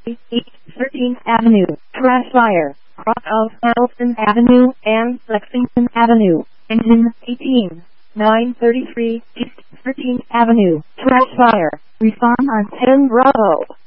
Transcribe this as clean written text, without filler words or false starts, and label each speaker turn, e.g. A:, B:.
A: East 13th Avenue, trash fire, cross of Charleston Avenue and Lexington Avenue, engine 18, 933 East 13th Avenue, trash fire, respond on 10 Bravo.